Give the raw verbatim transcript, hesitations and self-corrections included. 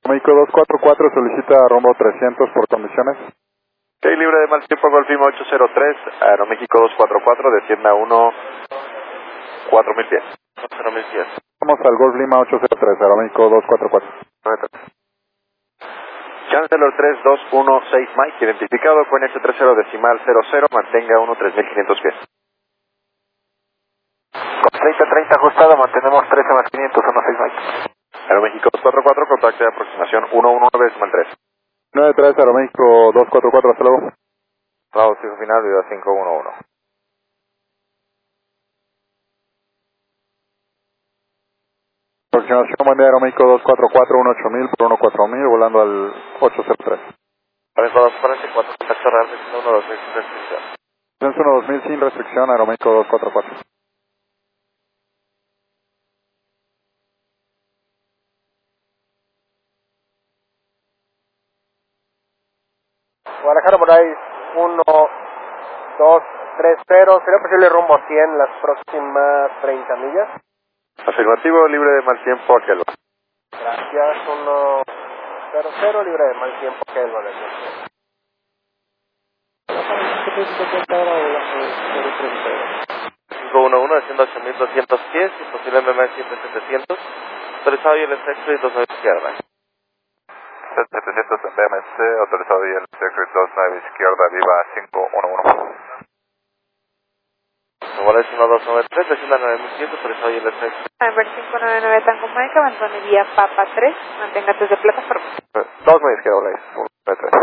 México dos cuatro cuatro solicita rumbo trescientos por condiciones. Ok, libre de mal tiempo, Golf Lima ocho cero tres, Aeroméxico dos cuatro cuatro, descienda uno cuatro mil pies. cuatro mil pies. Vamos al Golf Lima ocho cero tres, Aeroméxico dos cuatro cuatro. Chancellor tres dos uno seis Mike, identificado con S treinta decimal cero cero, mantenga uno tres mil quinientos pies. Con treinta treinta ajustado, mantenemos trece más quinientos, uno seis Mike. Aeroméxico dos cuatro cuatro, contacto de aproximación uno uno nueve decimal tres. nueve tres, Aeroméxico dos cuatro cuatro, hasta luego. Bravo, fijo final, vida cinco uno uno. Aproximación, buen día, Aeroméxico dos cuatro cuatro, uno ocho mil por uno cuatro mil, volando al ocho cero tres. Aeroméxico dos cuarenta y cuatro, contacto real, uno dos mil sin restricción. Censo uno dos mil sin restricción, Aeroméxico dos cuatro cuatro. Guadalajara Moraes uno dos tres cero, ¿sería posible rumbo cien las próximas treinta millas? Afirmativo, libre de mal tiempo, aquel. Gracias, uno cero cero, libre de mal tiempo, que el vale. cinco uno uno, desciendo ocho mil doscientos pies, imposible M M siete setecientos, autorizado y el efecto y dos a la izquierda. setecientos B M C, autorizado y el Secret dos nueve izquierda, viva cinco uno uno. Nuevo uno dos nueve tres, descienda nueve mil ciento, autorizado y el efecto. Amber cinco nueve nueve Tango Mike, abandone vía Papa tres, manténgate de plataforma. dos nueve izquierda,